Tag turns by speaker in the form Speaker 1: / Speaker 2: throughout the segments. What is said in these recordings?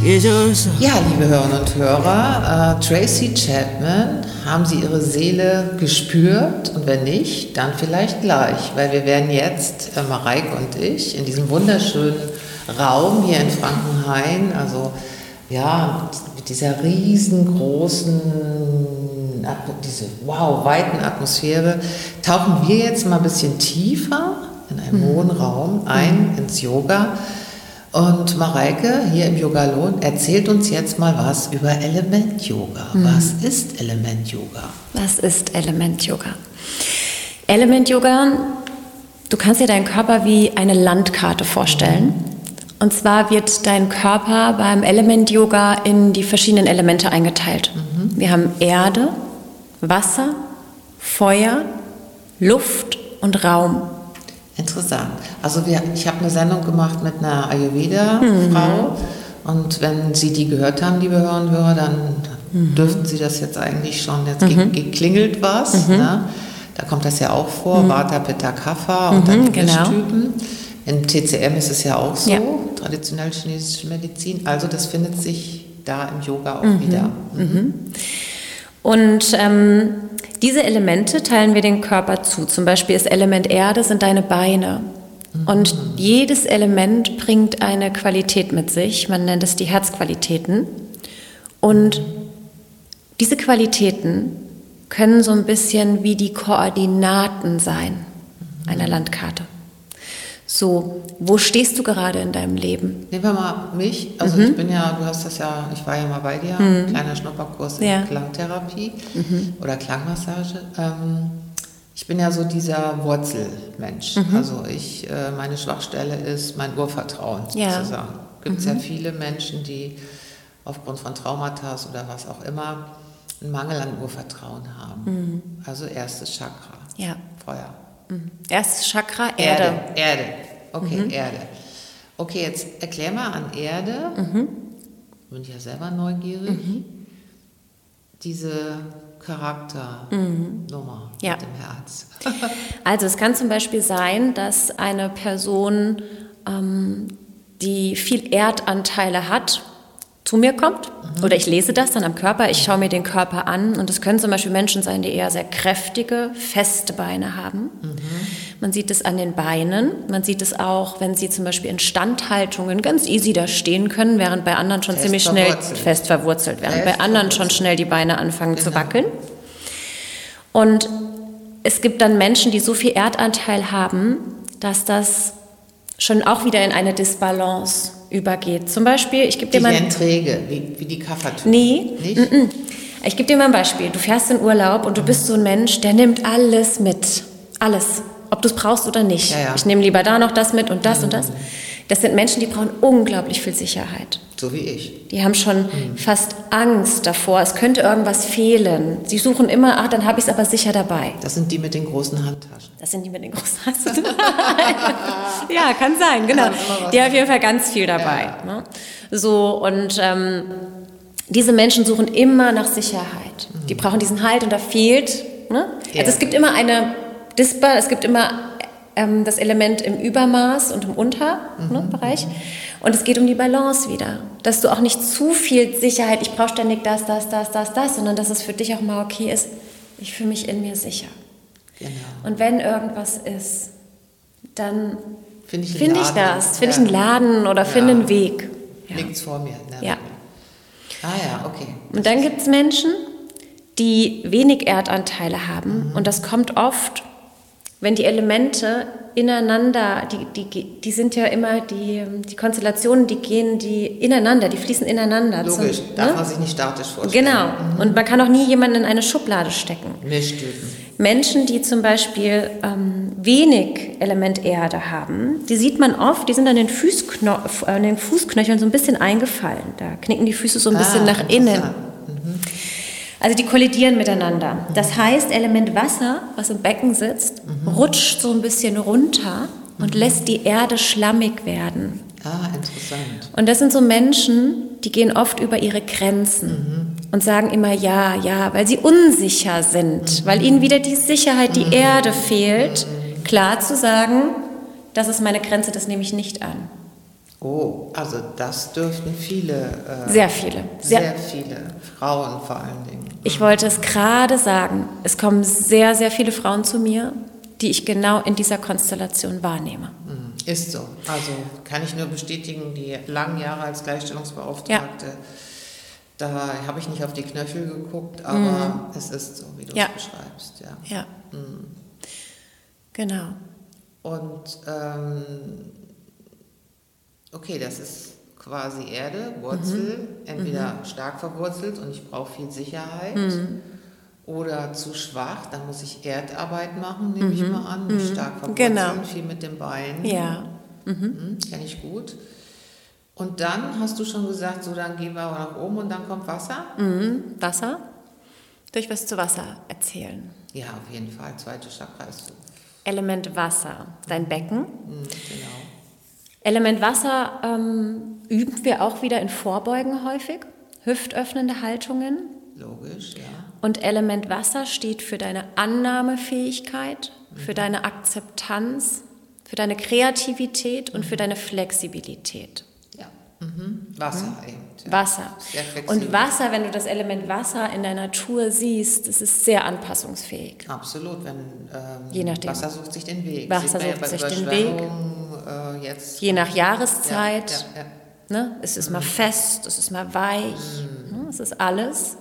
Speaker 1: Ja, liebe Hörerinnen und Hörer, Tracy Chapman, haben Sie Ihre Seele gespürt? Und wenn nicht, dann vielleicht gleich, weil wir werden jetzt, Mareike und ich, in diesem wunderschönen Raum hier in Frankenhain, also ja, mit dieser riesengroßen, diese weiten Atmosphäre, tauchen wir jetzt mal ein bisschen tiefer in einen hohen Raum ein, ins Yoga. Und Mareike hier im Yogalon erzählt uns jetzt mal was über Element-Yoga. Was ist Element-Yoga?
Speaker 2: Was ist Element-Yoga? Element-Yoga, du kannst dir deinen Körper wie eine Landkarte vorstellen. Und zwar wird dein Körper beim Element-Yoga in die verschiedenen Elemente eingeteilt. Wir haben Erde, Wasser, Feuer, Luft und Raum.
Speaker 1: Interessant. Also ich habe eine Sendung gemacht mit einer Ayurveda-Frau und wenn Sie die gehört haben, liebe Hörerinnen und Hörer, dann dürften Sie das jetzt eigentlich schon, jetzt geklingelt was. Ne? Da kommt das ja auch vor, Vata, Pitta, Kapha und dann Mischtypen. In TCM ist es ja auch so, traditionell chinesische Medizin. Also das findet sich da im Yoga auch wieder.
Speaker 2: Und diese Elemente teilen wir den Körper zu. Zum Beispiel das Element Erde sind deine Beine. Und jedes Element bringt eine Qualität mit sich. Man nennt es die Herzqualitäten. Und diese Qualitäten können so ein bisschen wie die Koordinaten sein einer Landkarte. So, wo stehst du gerade in deinem Leben?
Speaker 1: Nehmen wir mal mich. Also ich bin ja, du hast das ja, ich war ja mal bei dir, kleiner Schnupperkurs in Klangtherapie oder Klangmassage. Ich bin ja so dieser Wurzelmensch. Also meine Schwachstelle ist mein Urvertrauen sozusagen. Gibt es ja viele Menschen, die aufgrund von Traumata oder was auch immer einen Mangel an Urvertrauen haben. Also erstes Chakra, Feuer.
Speaker 2: Erstes Chakra, Erde.
Speaker 1: Erde. Okay, Erde. Okay, jetzt erklär mal an Erde, bin ich ja selber neugierig, diese Charakternummer mit dem Herz.
Speaker 2: Also es kann zum Beispiel sein, dass eine Person, die viel Erdanteile hat, zu mir kommt oder ich lese das dann am Körper, ich schaue mir den Körper an und es können zum Beispiel Menschen sein, die eher sehr kräftige, feste Beine haben. Man sieht es an den Beinen, man sieht es auch, wenn sie zum Beispiel in Standhaltungen ganz easy da stehen können, während bei anderen schon ziemlich schnell fest verwurzelt werden, bei anderen schon schnell die Beine anfangen zu wackeln. Und es gibt dann Menschen, die so viel Erdanteil haben, dass das schon auch wieder in eine Disbalance übergeht. Zum Beispiel, ich gebe dir mal...
Speaker 1: Die träge, wie die Kaffertypen.
Speaker 2: Nee. Nicht? Ich gebe dir mal ein Beispiel. Du fährst in Urlaub und du bist so ein Mensch, der nimmt alles mit. Alles. Ob du es brauchst oder nicht.
Speaker 1: Ja.
Speaker 2: Ich nehme lieber da noch das mit und das und das. Das sind Menschen, die brauchen unglaublich viel Sicherheit.
Speaker 1: So wie ich.
Speaker 2: Die haben schon fast Angst davor, es könnte irgendwas fehlen. Sie suchen immer, dann habe ich es aber sicher dabei.
Speaker 1: Das sind die mit den großen Handtaschen.
Speaker 2: Das sind die mit den großen Handtaschen. Ja, kann sein, genau. Die haben auf jeden Fall ganz viel dabei. Ja. Ne? So, und diese Menschen suchen immer nach Sicherheit. Die brauchen diesen Halt und da fehlt. Ne? Also es gibt immer es gibt immer das Element im Übermaß und im Unterbereich. Und es geht um die Balance wieder. Dass du auch nicht zu viel Sicherheit, ich brauche ständig das, sondern dass es für dich auch mal okay ist, ich fühle mich in mir sicher. Genau. Und wenn irgendwas ist, dann finde ich einen Laden oder finde einen Weg.
Speaker 1: Liegt's vor mir.
Speaker 2: Ja.
Speaker 1: Okay.
Speaker 2: Und dann gibt es Menschen, die wenig Erdanteile haben und das kommt oft, wenn die Elemente ineinander, die sind ja immer, die Konstellationen, die ineinander, die fließen ineinander.
Speaker 1: Logisch, darf man sich nicht statisch vorstellen.
Speaker 2: Genau, und man kann auch nie jemanden in eine Schublade stecken.
Speaker 1: Mischtypen.
Speaker 2: Menschen, die zum Beispiel wenig Element Erde haben, die sieht man oft, die sind an den Fußknöcheln so ein bisschen eingefallen. Da knicken die Füße so ein bisschen nach innen. Also die kollidieren miteinander. Das heißt, Element Wasser, was im Becken sitzt, rutscht so ein bisschen runter und lässt die Erde schlammig werden.
Speaker 1: Interessant.
Speaker 2: Und das sind so Menschen, die gehen oft über ihre Grenzen und sagen immer ja, weil sie unsicher sind, weil ihnen wieder die Sicherheit, die Erde fehlt, klar zu sagen, das ist meine Grenze, das nehme ich nicht an.
Speaker 1: Oh, also das dürften viele.
Speaker 2: Sehr viele.
Speaker 1: Sehr viele. Frauen vor allen Dingen.
Speaker 2: Ich wollte es gerade sagen. Es kommen sehr, sehr viele Frauen zu mir, die ich genau in dieser Konstellation wahrnehme.
Speaker 1: Ist so. Also kann ich nur bestätigen, die langen Jahre als Gleichstellungsbeauftragte, da habe ich nicht auf die Knöchel geguckt, aber es ist so, wie du es beschreibst.
Speaker 2: Ja. Genau.
Speaker 1: Und okay, das ist quasi Erde, Wurzel, entweder stark verwurzelt und ich brauche viel Sicherheit oder zu schwach, dann muss ich Erdarbeit machen, nehme ich mal an, mich stark verwurzeln, viel mit den Beinen.
Speaker 2: Ja.
Speaker 1: Kenne ich gut. Und dann hast du schon gesagt, so dann gehen wir nach oben und dann kommt Wasser?
Speaker 2: Wasser? Soll ich was zu Wasser erzählen?
Speaker 1: Ja, auf jeden Fall. Zweite Chakra ist so.
Speaker 2: Element Wasser, dein Becken.
Speaker 1: Genau.
Speaker 2: Element Wasser üben wir auch wieder in Vorbeugen häufig, hüftöffnende Haltungen.
Speaker 1: Logisch, ja.
Speaker 2: Und Element Wasser steht für deine Annahmefähigkeit, für deine Akzeptanz, für deine Kreativität und für deine Flexibilität.
Speaker 1: Ja, Wasser eben. Ja.
Speaker 2: Wasser. Und Wasser, wenn du das Element Wasser in der Natur siehst, das ist sehr anpassungsfähig.
Speaker 1: Absolut, wenn
Speaker 2: je nachdem.
Speaker 1: Wasser sucht sich den Weg.
Speaker 2: Wasser sucht sich den Weg.
Speaker 1: Jetzt
Speaker 2: je nach Jahreszeit.
Speaker 1: Ja.
Speaker 2: Ne? Es ist mal fest, es ist mal weich, ne? Es ist alles.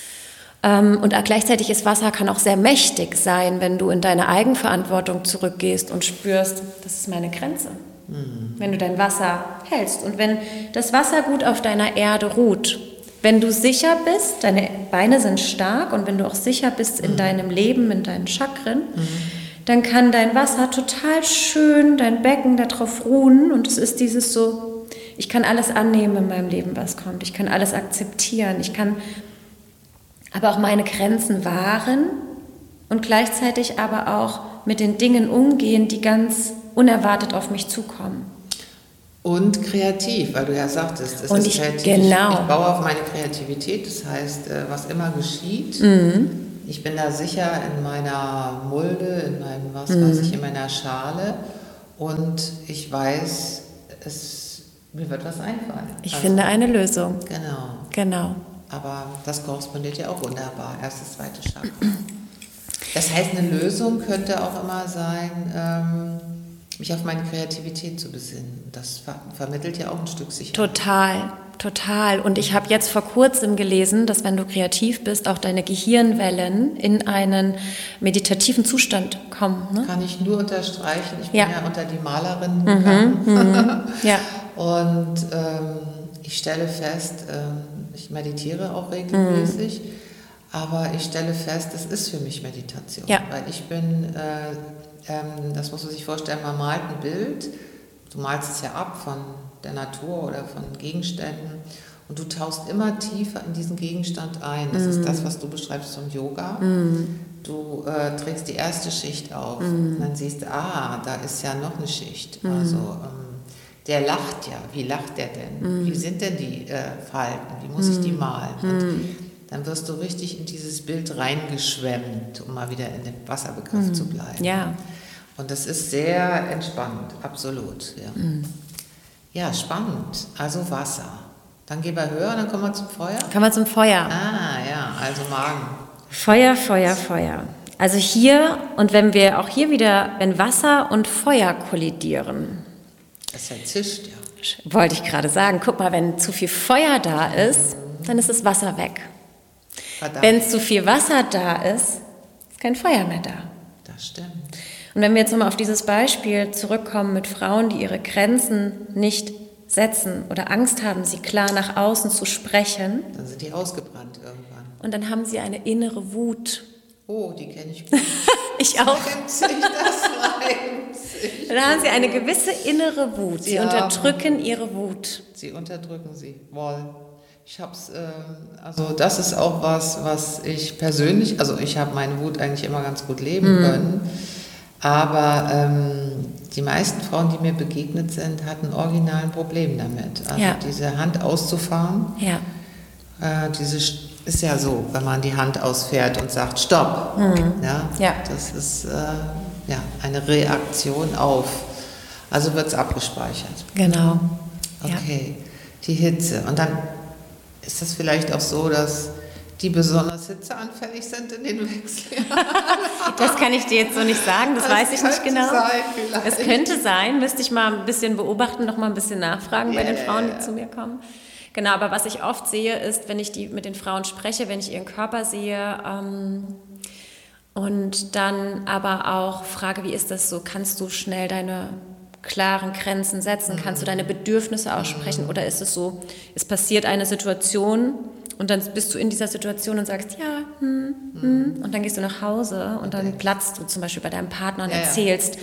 Speaker 2: Und gleichzeitig ist Wasser kann auch sehr mächtig sein, wenn du in deine Eigenverantwortung zurückgehst und spürst, das ist meine Grenze. Wenn du dein Wasser hältst und wenn das Wasser gut auf deiner Erde ruht, wenn du sicher bist, deine Beine sind stark und wenn du auch sicher bist in deinem Leben, in deinen Chakren, dann kann dein Wasser total schön, dein Becken darauf ruhen und es ist dieses so, ich kann alles annehmen in meinem Leben, was kommt, ich kann alles akzeptieren, ich kann aber auch meine Grenzen wahren und gleichzeitig aber auch mit den Dingen umgehen, die ganz unerwartet auf mich zukommen.
Speaker 1: Und kreativ, weil du ja sagtest, es
Speaker 2: und
Speaker 1: ist kreativ.
Speaker 2: Genau.
Speaker 1: Ich baue auf meine Kreativität, das heißt, was immer geschieht, ich bin da sicher in meiner Mulde, in meinem, was weiß ich, in meiner Schale und ich weiß, mir wird was einfallen.
Speaker 2: Ich finde eine Lösung. Genau.
Speaker 1: Aber das korrespondiert ja auch wunderbar, erstes, zweites Chakra. Das heißt, eine Lösung könnte auch immer sein, mich auf meine Kreativität zu besinnen. Das vermittelt ja auch ein Stück Sicherheit.
Speaker 2: Total. Und ich habe jetzt vor kurzem gelesen, dass wenn du kreativ bist, auch deine Gehirnwellen in einen meditativen Zustand kommen. Ne?
Speaker 1: Kann ich nur unterstreichen. Ich bin ja unter die Malerinnen gegangen.
Speaker 2: Ja.
Speaker 1: Und ich stelle fest, ich meditiere auch regelmäßig, aber ich stelle fest, es ist für mich Meditation.
Speaker 2: Ja.
Speaker 1: Weil ich bin, das muss man sich vorstellen, man malt ein Bild, du malst es ja ab von der Natur oder von Gegenständen und du tauchst immer tiefer in diesen Gegenstand ein. Das ist das, was du beschreibst vom Yoga. Du trägst die erste Schicht auf und dann siehst du, da ist ja noch eine Schicht. Also der lacht ja. Wie lacht der denn? Wie sind denn die Falten? Wie muss ich die malen? Und dann wirst du richtig in dieses Bild reingeschwemmt, um mal wieder in dem Wasserbegriff zu bleiben.
Speaker 2: Ja.
Speaker 1: Und das ist sehr entspannend, absolut. Ja. Ja, spannend. Also Wasser. Dann gehen wir höher und dann kommen wir zum Feuer.
Speaker 2: Kommen wir zum Feuer.
Speaker 1: Ja, also Magen.
Speaker 2: Feuer. Also hier, und wenn wir auch hier wieder, wenn Wasser und Feuer kollidieren.
Speaker 1: Das zischt, ja.
Speaker 2: Wollte ich gerade sagen. Guck mal, wenn zu viel Feuer da ist, dann ist das Wasser weg.
Speaker 1: Verdammt.
Speaker 2: Wenn zu viel Wasser da ist, ist kein Feuer mehr da.
Speaker 1: Das stimmt.
Speaker 2: Und wenn wir jetzt nochmal auf dieses Beispiel zurückkommen mit Frauen, die ihre Grenzen nicht setzen oder Angst haben, sie klar nach außen zu sprechen.
Speaker 1: Dann sind die ausgebrannt irgendwann.
Speaker 2: Und dann haben sie eine innere Wut.
Speaker 1: Oh, die kenne ich gut.
Speaker 2: Ich auch. Dann haben sie eine gewisse innere Wut. Sie unterdrücken ihre Wut.
Speaker 1: Sie unterdrücken sie. Wohl. Ich hab's, also das ist auch was ich persönlich, also ich habe meine Wut eigentlich immer ganz gut leben können. Aber die meisten Frauen, die mir begegnet sind, hatten original ein Problem damit. Also diese Hand auszufahren, ist ja so, wenn man die Hand ausfährt und sagt, stopp. Das ist eine Reaktion auf, also wird es abgespeichert.
Speaker 2: Genau.
Speaker 1: Okay, die Hitze. Und dann ist das vielleicht auch so, dass die besonders hitzeanfällig sind in den Wechseljahren?
Speaker 2: Das kann ich dir jetzt so nicht sagen, das weiß ich nicht genau. Es könnte sein, müsste ich mal ein bisschen beobachten, noch mal ein bisschen nachfragen bei den Frauen, die zu mir kommen. Genau, aber was ich oft sehe, ist, wenn ich mit den Frauen spreche, wenn ich ihren Körper sehe und dann aber auch frage, wie ist das so, kannst du schnell deine klaren Grenzen setzen, kannst du deine Bedürfnisse aussprechen oder ist es so, es passiert eine Situation und dann bist du in dieser Situation und sagst, und dann gehst du nach Hause und dann platzt du zum Beispiel bei deinem Partner und erzählst,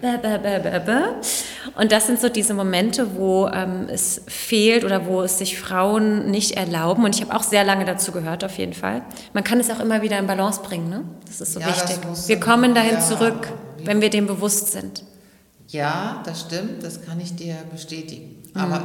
Speaker 2: und das sind so diese Momente, wo es fehlt oder wo es sich Frauen nicht erlauben und ich habe auch sehr lange dazu gehört, auf jeden Fall. Man kann es auch immer wieder in Balance bringen, ne? Das ist so wichtig. Wir kommen dahin zurück, wenn wir dem bewusst sind.
Speaker 1: Ja, das stimmt, das kann ich dir bestätigen. Aber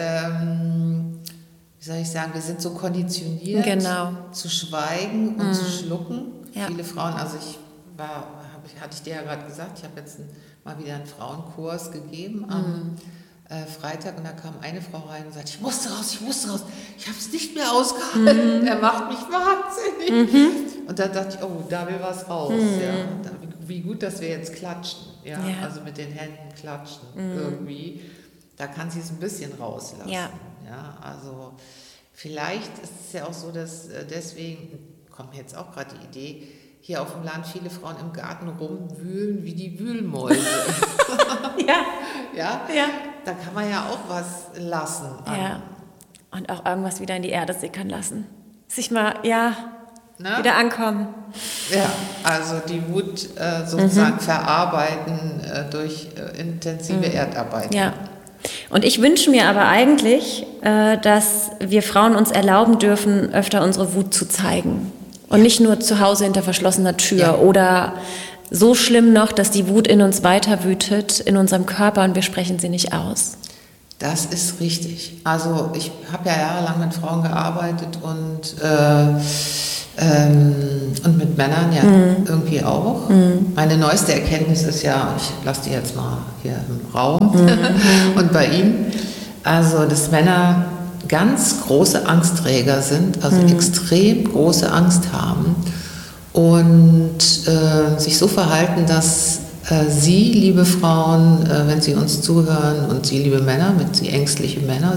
Speaker 1: wie soll ich sagen, wir sind so konditioniert, zu schweigen und zu schlucken. Ja. Viele Frauen, also hatte ich dir ja gerade gesagt, ich habe jetzt mal wieder einen Frauenkurs gegeben am Freitag und da kam eine Frau rein und sagte, ich musste raus, ich habe es nicht mehr ausgehalten, er macht mich wahnsinnig. Und da dachte ich, oh, da will was raus. Ja. Wie gut, dass wir jetzt klatschen, also mit den Händen klatschen irgendwie. Da kann sie es ein bisschen rauslassen. Ja, also vielleicht ist es ja auch so, dass deswegen, kommt mir jetzt auch gerade die Idee, hier auf dem Land viele Frauen im Garten rumwühlen wie die Wühlmäuse. Ja. Da kann man ja auch was lassen.
Speaker 2: Ja. Und auch irgendwas wieder in die Erde sickern lassen. Sich mal, wieder ankommen.
Speaker 1: Ja, also die Wut sozusagen verarbeiten durch intensive Erdarbeit.
Speaker 2: Ja. Und ich wünsche mir aber eigentlich, dass wir Frauen uns erlauben dürfen, öfter unsere Wut zu zeigen. Und nicht nur zu Hause hinter verschlossener Tür oder so schlimm noch, dass die Wut in uns weiter wütet, in unserem Körper und wir sprechen sie nicht aus.
Speaker 1: Das ist richtig. Also ich habe ja jahrelang mit Frauen gearbeitet und mit Männern irgendwie auch. Meine neueste Erkenntnis ist ja, ich lasse die jetzt mal hier im Raum und bei Ihnen, also dass Männer ganz große Angstträger sind, also extrem große Angst haben und sich so verhalten, dass Sie, liebe Frauen, wenn Sie uns zuhören und Sie, liebe Männer, mit Sie ängstliche Männer,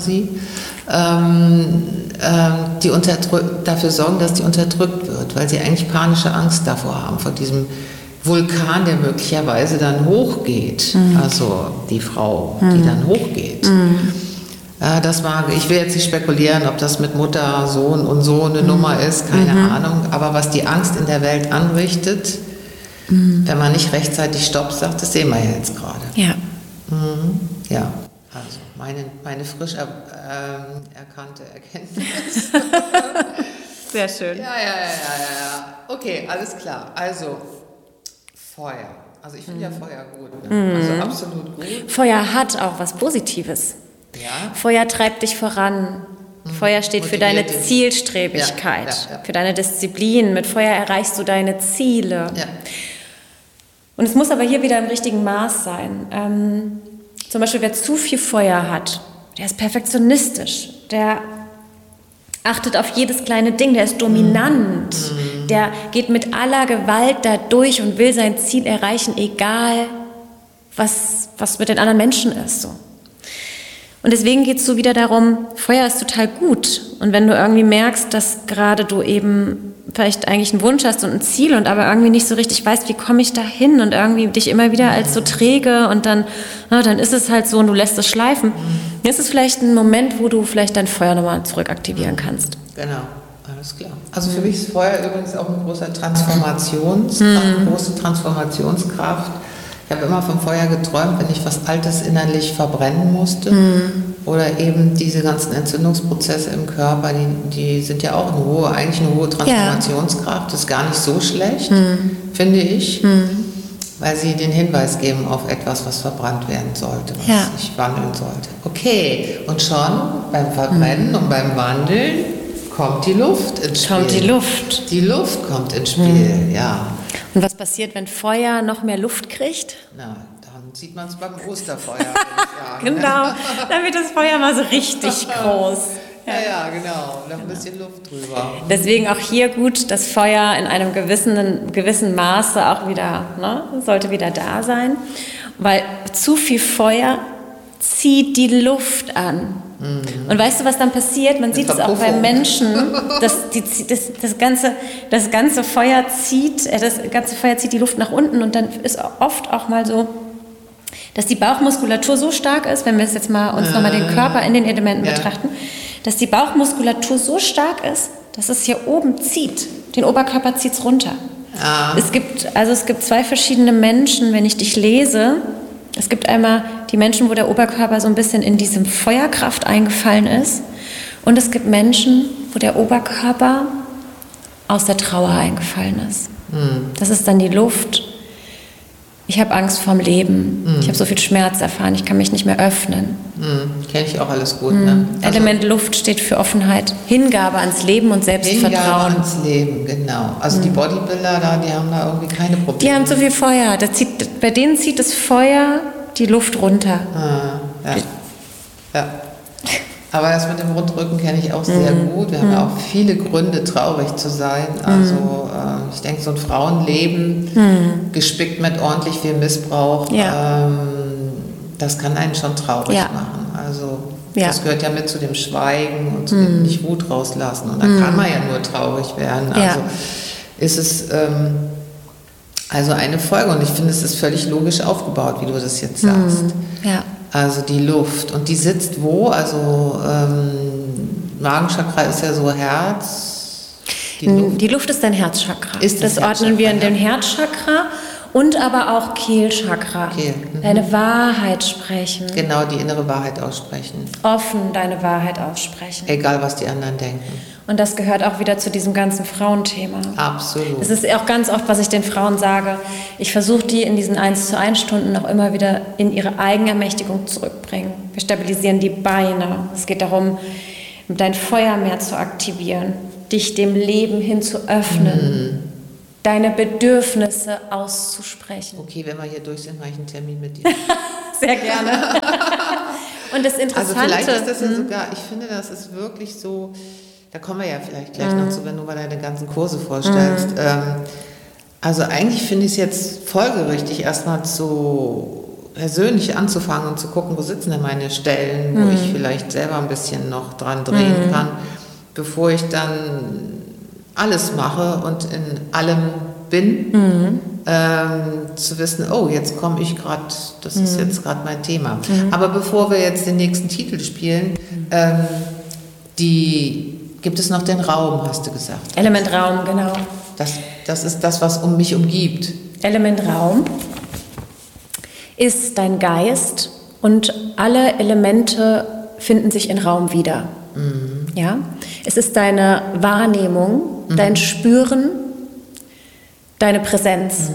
Speaker 1: die dafür sorgen, dass die unterdrückt wird, weil sie eigentlich panische Angst davor haben, vor diesem Vulkan, der möglicherweise dann hochgeht, also die Frau, die dann hochgeht. Ich will jetzt nicht spekulieren, ob das mit Mutter, Sohn und so eine Nummer ist, keine Ahnung, aber was die Angst in der Welt anrichtet, wenn man nicht rechtzeitig Stopp sagt, das sehen wir ja jetzt gerade.
Speaker 2: Ja.
Speaker 1: Ja, also meine frisch erkannte Erkenntnis.
Speaker 2: Sehr schön.
Speaker 1: Ja. Okay, alles klar. Also, Feuer. Also ich finde ja Feuer gut. Ne? Also absolut gut.
Speaker 2: Feuer hat auch was Positives.
Speaker 1: Ja.
Speaker 2: Feuer treibt dich voran. Feuer steht für deine Zielstrebigkeit, für deine Disziplin. Mit Feuer erreichst du deine Ziele. Ja. Und es muss aber hier wieder im richtigen Maß sein. Zum Beispiel, wer zu viel Feuer hat, der ist perfektionistisch, der achtet auf jedes kleine Ding, der ist dominant, der geht mit aller Gewalt da durch und will sein Ziel erreichen, egal was mit den anderen Menschen ist. So. Und deswegen geht es so wieder darum, Feuer ist total gut. Und wenn du irgendwie merkst, dass gerade du eben vielleicht eigentlich einen Wunsch hast und ein Ziel und aber irgendwie nicht so richtig weißt, wie komme ich da hin und irgendwie dich immer wieder als so träge und dann ist es halt so und du lässt es schleifen. Jetzt ist vielleicht ein Moment, wo du vielleicht dein Feuer nochmal zurückaktivieren kannst.
Speaker 1: Genau, alles klar. Also für mich ist Feuer übrigens auch eine große Transformationskraft. Ich habe immer vom Feuer geträumt, wenn ich was Altes innerlich verbrennen musste. Oder eben diese ganzen Entzündungsprozesse im Körper, die sind ja auch eigentlich eine hohe Transformationskraft. Das ist gar nicht so schlecht, finde ich, weil sie den Hinweis geben auf etwas, was verbrannt werden sollte, was sich wandeln sollte. Okay, und schon beim Verbrennen und beim Wandeln kommt die Luft ins Spiel. Die Luft kommt ins Spiel, ja.
Speaker 2: Und was passiert, wenn Feuer noch mehr Luft kriegt?
Speaker 1: Na, dann Dann sieht man es beim Osterfeuer, würde ich sagen.
Speaker 2: Genau, dann wird das Feuer mal so richtig groß.
Speaker 1: Ja, genau. Noch ein bisschen Luft drüber.
Speaker 2: Deswegen auch hier gut, das Feuer in einem gewissen Maße auch wieder, ne, sollte wieder da sein. Weil zu viel Feuer zieht die Luft an. Und weißt du, was dann passiert? Man sieht es auch bei Menschen, dass das ganze Feuer zieht die Luft nach unten und dann ist oft auch mal so, dass die Bauchmuskulatur so stark ist, wenn wir es jetzt mal uns nochmal den Körper in den Elementen betrachten, dass die Bauchmuskulatur so stark ist, dass es hier oben zieht. Den Oberkörper zieht es runter. Es gibt zwei verschiedene Menschen, wenn ich dich lese. Es gibt einmal die Menschen, wo der Oberkörper so ein bisschen in diesem Feuerkraft eingefallen ist. Und es gibt Menschen, wo der Oberkörper aus der Trauer eingefallen ist. Das ist dann die Luft. Ich habe Angst vorm Leben. Ich habe so viel Schmerz erfahren. Ich kann mich nicht mehr öffnen.
Speaker 1: Kenne ich auch alles gut. Ne? Also
Speaker 2: Element Luft steht für Offenheit, Hingabe ans Leben und Selbstvertrauen.
Speaker 1: Hingabe ans Leben, genau. Also die Bodybuilder da, die haben da irgendwie keine Probleme.
Speaker 2: Die haben zu viel Feuer. Bei denen zieht das Feuer die Luft runter.
Speaker 1: Ja. Aber das mit dem Rundrücken kenne ich auch sehr gut. Wir haben ja auch viele Gründe, traurig zu sein. Also ich denke, so ein Frauenleben, gespickt mit ordentlich viel Missbrauch, das kann einen schon traurig machen. Also das gehört ja mit zu dem Schweigen und zu dem nicht Wut rauslassen. Und da kann man ja nur traurig werden. Also ist es also eine Folge. Und ich finde, es ist völlig logisch aufgebaut, wie du das jetzt sagst.
Speaker 2: Ja.
Speaker 1: Also die Luft. Und die sitzt wo? Also Magenchakra ist ja so Herz.
Speaker 2: Die Luft ist dein Herzchakra. Das ordnen wir in den Herzchakra und aber auch Kehlchakra. Deine Wahrheit sprechen.
Speaker 1: Genau, die innere Wahrheit aussprechen.
Speaker 2: Offen deine Wahrheit aussprechen.
Speaker 1: Egal, was die anderen denken.
Speaker 2: Und das gehört auch wieder zu diesem ganzen Frauenthema.
Speaker 1: Absolut.
Speaker 2: Das ist auch ganz oft, was ich den Frauen sage. Ich versuche die in diesen 1:1 Stunden auch immer wieder in ihre Eigenermächtigung zurückbringen. Wir stabilisieren die Beine. Es geht darum, dein Feuer mehr zu aktivieren, dich dem Leben hin zu öffnen, deine Bedürfnisse auszusprechen.
Speaker 1: Okay, wenn wir hier durch sind, mache ich einen Termin mit dir.
Speaker 2: Sehr gerne. Und das Interessante...
Speaker 1: Also vielleicht ist das ja sogar, ich finde, das ist wirklich so... Da kommen wir ja vielleicht gleich noch zu, wenn du mal deine ganzen Kurse vorstellst. Also eigentlich finde ich es jetzt folgerichtig, erstmal so persönlich anzufangen und zu gucken, wo sitzen denn meine Stellen, wo ich vielleicht selber ein bisschen noch dran drehen kann, bevor ich dann alles mache und in allem bin, zu wissen, oh, jetzt komme ich gerade, das ist jetzt gerade mein Thema. Aber bevor wir jetzt den nächsten Titel spielen, gibt es noch den Raum, hast du gesagt.
Speaker 2: Element Raum, genau.
Speaker 1: Das ist das, was mich umgibt.
Speaker 2: Element Raum ist dein Geist und alle Elemente finden sich in Raum wieder. Ja? Es ist deine Wahrnehmung, dein Spüren, deine Präsenz.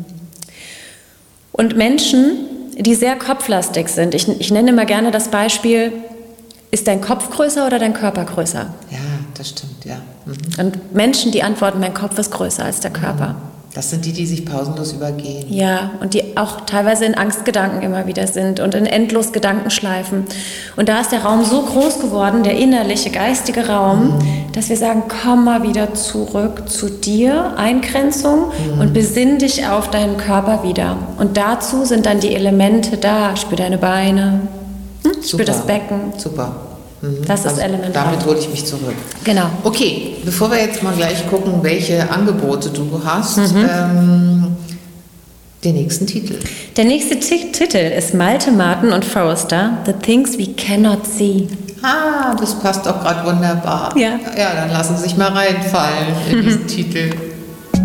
Speaker 2: Und Menschen, die sehr kopflastig sind, ich nenne immer gerne das Beispiel, ist dein Kopf größer oder dein Körper größer?
Speaker 1: Ja, das stimmt, ja.
Speaker 2: Und Menschen, die antworten, mein Kopf ist größer als der Körper.
Speaker 1: Das sind die sich pausenlos übergehen.
Speaker 2: Ja, und die auch teilweise in Angstgedanken immer wieder sind und in endlos Gedankenschleifen. Und da ist der Raum so groß geworden, der innerliche, geistige Raum, dass wir sagen, komm mal wieder zurück zu dir, Eingrenzung, und besinn dich auf deinen Körper wieder. Und dazu sind dann die Elemente da. Spür deine Beine, spür das Becken.
Speaker 1: Super.
Speaker 2: Das ist elementar.
Speaker 1: Damit hole ich mich zurück.
Speaker 2: Genau.
Speaker 1: Okay, bevor wir jetzt mal gleich gucken, welche Angebote du hast, den nächsten Titel.
Speaker 2: Der nächste Titel ist Malte Martin und Forrester, The Things We Cannot See.
Speaker 1: Das passt doch gerade wunderbar.
Speaker 2: Ja.
Speaker 1: Ja, dann lassen Sie sich mal reinfallen in diesen Titel.